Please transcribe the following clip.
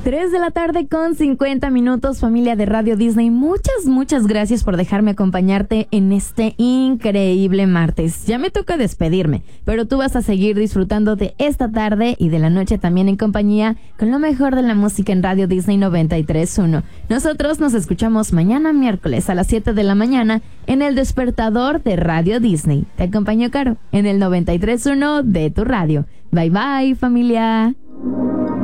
3 de la tarde con 50 minutos, familia de Radio Disney. Muchas gracias por dejarme acompañarte en este increíble martes. Ya me toca despedirme, pero tú vas a seguir disfrutando de esta tarde y de la noche también en compañía con lo mejor de la música en Radio Disney 93.1. Nosotros nos escuchamos mañana miércoles a las 7 de la mañana en El Despertador de Radio Disney. Te acompaño, Caro, en el 93.1 de tu radio. Bye bye, familia.